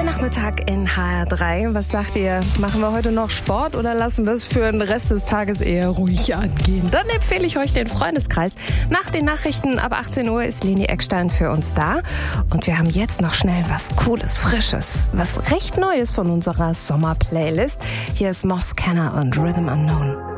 Nachmittag in HR3. Was sagt ihr? Machen wir heute noch Sport oder lassen wir es für den Rest des Tages eher ruhig angehen? Dann empfehle ich euch den Freundeskreis. Nach den Nachrichten ab 18 Uhr ist Leni Eckstein für uns da. Und wir haben jetzt noch schnell was Cooles, Frisches, was recht Neues von unserer Sommerplaylist. Hier ist Moss Kenner und Rhythm Unknown.